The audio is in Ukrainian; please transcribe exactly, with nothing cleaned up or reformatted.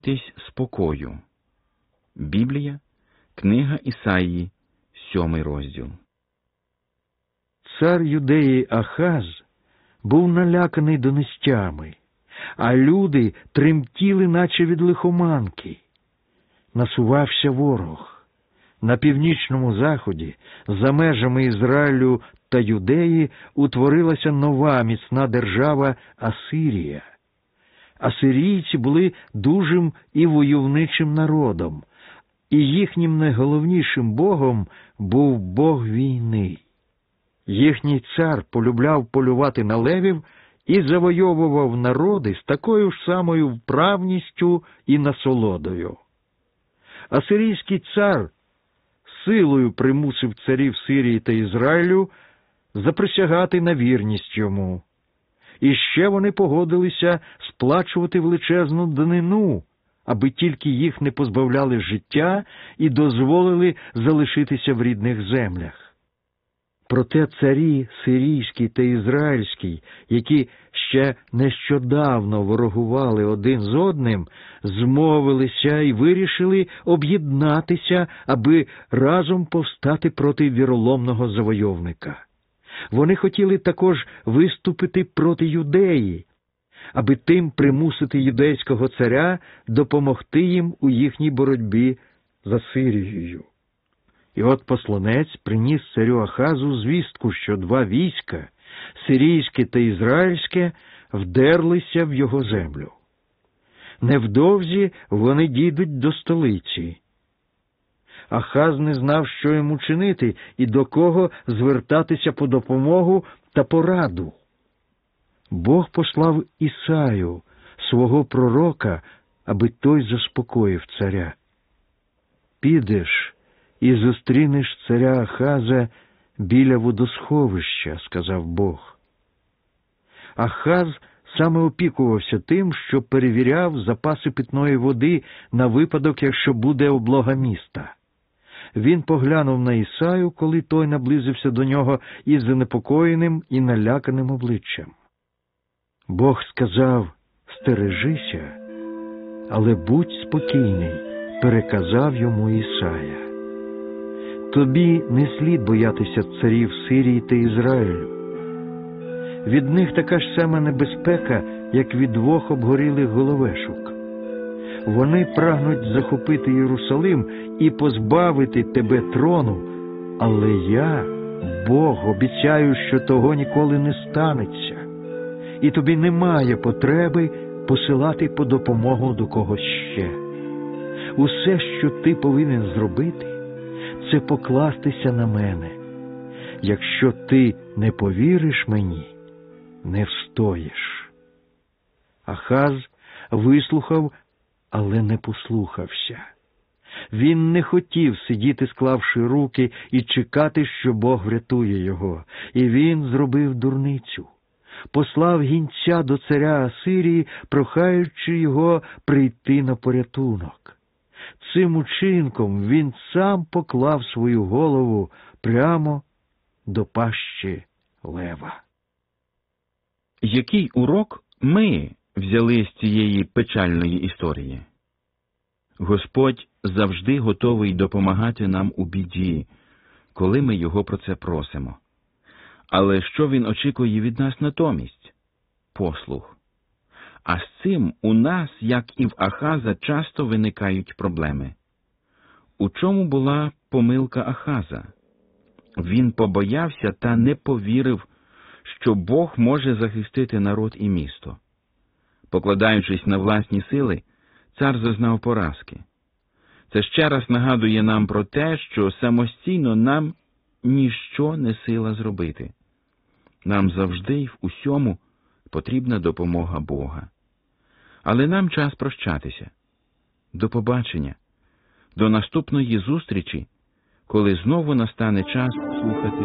Тись спокою. Біблія, книга Ісаїї, сьомий розділ. Цар Юдеї Ахаз був наляканий донестями, а люди тремтіли, наче від лихоманки. Насувався ворог. На північному заході, за межами Ізраїлю та Юдеї, утворилася нова міцна держава Асирія. Асирійці були дужим і войовничим народом, і їхнім найголовнішим богом був бог війни. Їхній цар полюбляв полювати на левів і завойовував народи з такою ж самою вправністю і насолодою. Асирійський цар силою примусив царів Сирії та Ізраїлю заприсягати на вірність йому. І ще вони погодилися сплачувати величезну данину, аби тільки їх не позбавляли життя і дозволили залишитися в рідних землях. Проте царі сирійський та ізраїльський, які ще нещодавно ворогували один з одним, змовилися і вирішили об'єднатися, аби разом повстати проти віроломного завойовника. Вони хотіли також виступити проти Юдеї, аби тим примусити юдейського царя допомогти їм у їхній боротьбі з Асирією. І от посланець приніс царю Ахазу звістку, що два війська, сирійське та ізраїльське, вдерлися в його землю. Невдовзі вони дійдуть до столиці. Ахаз не знав, що йому чинити і до кого звертатися по допомогу та пораду. Бог послав Ісаю, свого пророка, аби той заспокоїв царя. «Підеш і зустрінеш царя Ахаза біля водосховища», – сказав Бог. Ахаз саме опікувався тим, що перевіряв запаси питної води на випадок, якщо буде облога міста. Він поглянув на Ісаю, коли той наблизився до нього із занепокоєним і наляканим обличчям. Бог сказав: «Стережися, але будь спокійний», – переказав йому Ісая. «Тобі не слід боятися царів Сирії та Ізраїлю. Від них така ж сама небезпека, як від двох обгорілих головешок. Вони прагнуть захопити Єрусалим і позбавити тебе трону, але я, Бог, обіцяю, що того ніколи не станеться, і тобі немає потреби посилати по допомогу до когось ще. Усе, що ти повинен зробити, це покластися на мене. Якщо ти не повіриш мені, не встоїш». Ахаз вислухав, але не послухався. Він не хотів сидіти, склавши руки, і чекати, що Бог врятує його. І він зробив дурницю. Послав гінця до царя Асирії, прохаючи його прийти на порятунок. Цим учинком він сам поклав свою голову прямо до пащі лева. Який урок ми взяли з цієї печальної історії? Господь завжди готовий допомагати нам у біді, коли ми Його про це просимо. Але що Він очікує від нас натомість? Послух. А з цим у нас, як і в Ахаза, часто виникають проблеми. У чому була помилка Ахаза? Він побоявся та не повірив, що Бог може захистити народ і місто. Покладаючись на власні сили, цар зазнав поразки. Це ще раз нагадує нам про те, що самостійно нам ніщо не сила зробити. Нам завжди й в усьому потрібна допомога Бога. Але нам час прощатися. До побачення. До наступної зустрічі, коли знову настане час слухати